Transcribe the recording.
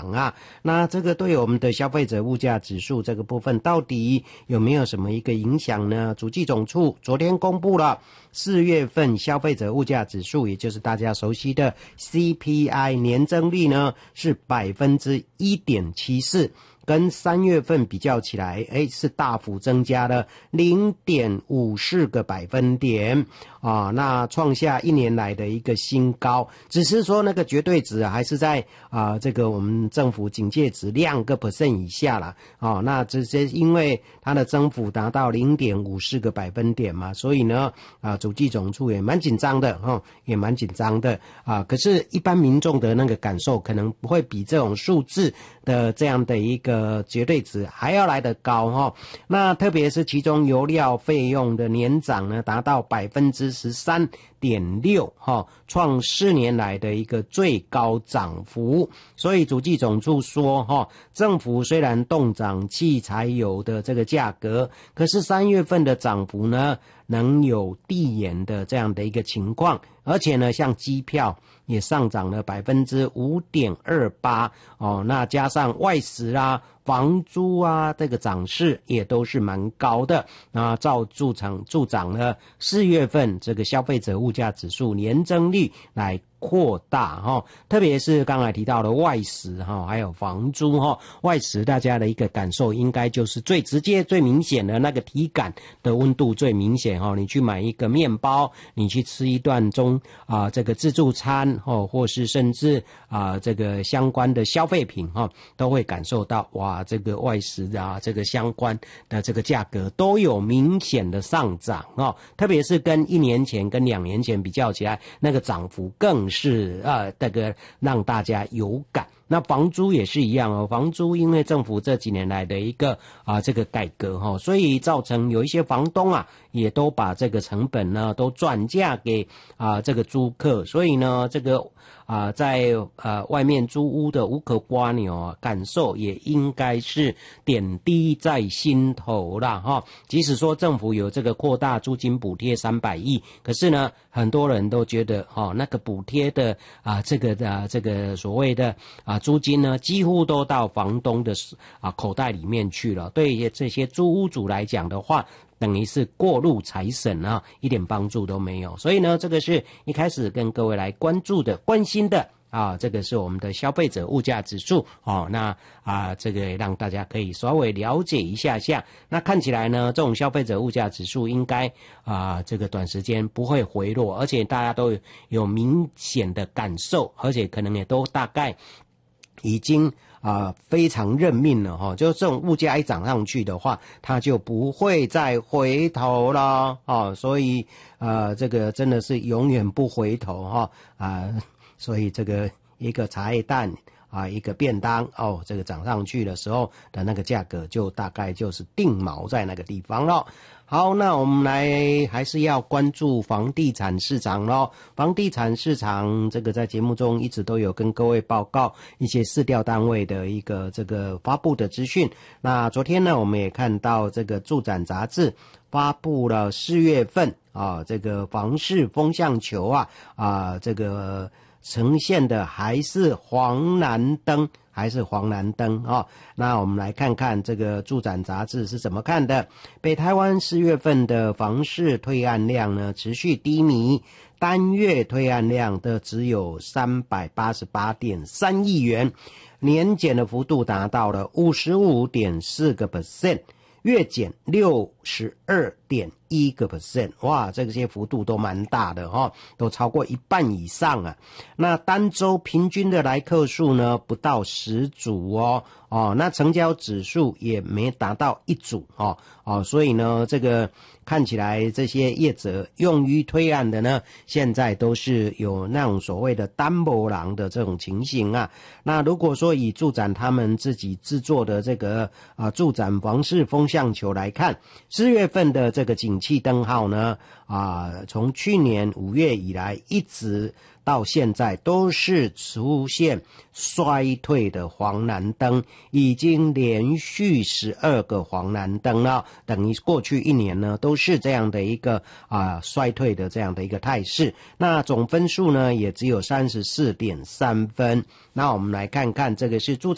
涨啊。那这个对我们的消费者物价指数这个部分到底有没有什么一个影响呢？主计总处昨天公布了4月份消费者物价指数，也就是大家熟悉的 CPI 年增率呢是 1.74%，跟3月份比较起来，是大幅增加了 0.54个百分点啊，那创下1年来的一个新高。只是说那个绝对值还是在这个我们政府警戒值2个%以下啦啊，那这些因为它的增幅达到 0.54个百分点嘛，所以呢主计总处也蛮紧张的也蛮紧张的啊。可是一般民众的那个感受可能不会比这种数字的这样的一个绝对值还要来得高那特别是其中油料费用的年涨呢达到 13.6%创4年来的一个最高涨幅。所以主计总处说政府虽然冻涨汽柴油的这个价格，可是3月份的涨幅呢能有递延的这样的一个情况，而且呢像机票也上涨了 5.28% 那加上外食啦、房租啊，这个涨势也都是蛮高的，那助长了4月份这个消费者物价指数年增率来扩大特别是刚才提到的外食还有房租外食大家的一个感受应该就是最直接最明显的那个体感的温度最明显你去买一个面包，你去吃一段这个自助餐或是甚至这个相关的消费品都会感受到哇，这个外食这个相关的这个价格都有明显的上涨特别是跟1年前跟2年前比较起来，那个涨幅更是这个让大家有感。那房租也是一样房租因为政府这几年来的一个这个改革所以造成有一些房东也都把这个成本呢都转嫁给这个租客，所以呢这个在外面租屋的无可刮牛感受也应该是点滴在心头啦即使说政府有这个扩大租金补贴300亿，可是呢很多人都觉得那个补贴的这个所谓的租金呢几乎都到房东的口袋里面去了，对这些租屋主来讲的话等于是过路财神一点帮助都没有。所以呢这个是一开始跟各位来关注的关心的这个是我们的消费者物价指数那这个让大家可以稍微了解一下。那看起来呢这种消费者物价指数应该这个短时间不会回落，而且大家都有明显的感受，而且可能也都大概已经非常认命了就这种物价一涨上去的话，它就不会再回头了所以这个真的是永远不回头所以这个一个茶叶蛋一个便当这个涨上去的时候的那个价格就大概就是定锚在那个地方了。好，那我们还是要关注房地产市场咯。房地产市场这个在节目中一直都有跟各位报告一些市调单位的一个这个发布的资讯。那昨天呢我们也看到这个住展杂志发布了4月份这个房市风向球这个呈现的还是黄蓝灯那我们来看看这个住展杂志是怎么看的。北台湾4月份的房市推案量呢持续低迷，单月推案量的只有 388.3 亿元，年减的幅度达到了 55.4%， 月减 62.1%， 哇，这些幅度都蛮大的都超过一半以上那单周平均的来客数呢不到10组那成交指数也没达到1组所以呢这个看起来这些业者用于推案的呢现在都是有那种所谓的单某人的这种情形那如果说以住展他们自己制作的这个住展房市风向球来看，4月份的这个景气灯号呢从去年5月以来一直到现在都是出现衰退的黄蓝灯，已经连续12个黄蓝灯了，等于过去1年呢都是这样的一个衰退的这样的一个态势。那总分数呢也只有 34.3 分。那我们来看看这个是住